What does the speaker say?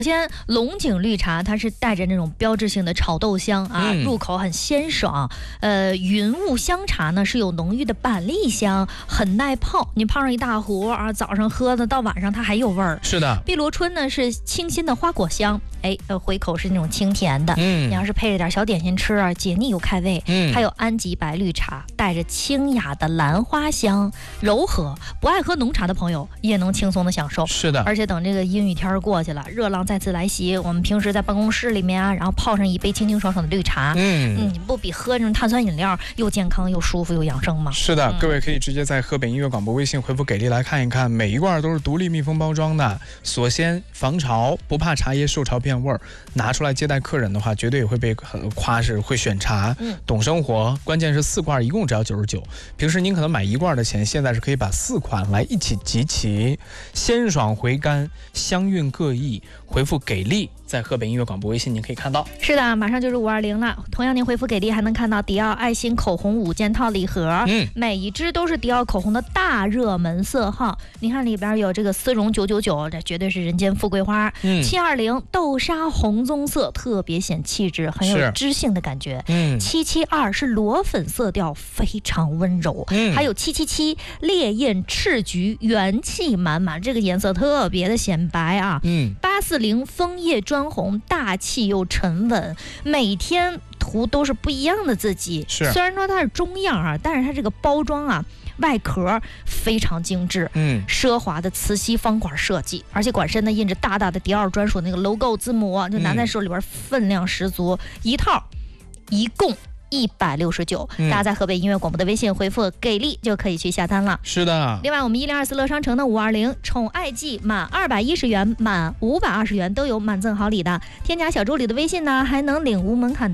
首先，龙井绿茶它是带着那种标志性的炒豆香啊，入口很鲜爽。云雾香茶呢是有浓郁的板栗香，很耐泡。你泡上一大壶啊，早上喝的，到晚上它还有味儿。 是的， 碧螺春呢是清新的花果香，回口是那种清甜的。你要是配着点小点心吃啊，解腻又开胃。还有安吉白绿茶，带着清雅的兰花香，柔和。不爱喝浓茶的朋友也能轻松的享受。 是的， 而且等这个阴雨天过去了，热浪再次来袭，我们平时在办公室里面啊，然后泡上一杯清清爽爽的绿茶，不比喝这种碳酸饮料又健康又舒服又养生吗？ 是的，各位可以直接在河北音乐广播微信回复给力来看一看，每一罐都是独立密封包装的，锁鲜防潮，不怕茶叶受潮变味儿。拿出来接待客人的话，绝对也会被夸是会选茶，懂生活。关键是4罐一共只要99，平时您可能买1罐的钱，现在是可以把4款来一起集齐，鲜爽回甘，香韵各异。回复给力，在河北音乐广播微信您可以看到。 是的，马上就是520了。同样您回复给力还能看到迪奥爱心口红5件套礼盒，每一支都是迪奥口红的大热门色号。你看里边有这个丝绒999，这绝对是人间富贵花。720豆沙红棕色，特别显气质，很有知性的感觉。772是裸粉色调，非常温柔。还有777烈焰赤橘，元气满满，这个颜色特别的显白啊。840枫叶砖红，大气又沉稳，每天涂都是不一样的自己。虽然说它是中样啊，但是它这个包装啊，外壳非常精致，奢华的磁吸方管设计，而且管身呢印着大大的迪奥专属那个 logo 字母，就拿在手里边分量十足。一套一共169，大家在河北音乐广播的微信回复给力就可以去下单了。 是的， 另外我们1024乐商城的520宠爱季满210元满520元都有满赠好礼的，添加小助理的微信呢还能领无门槛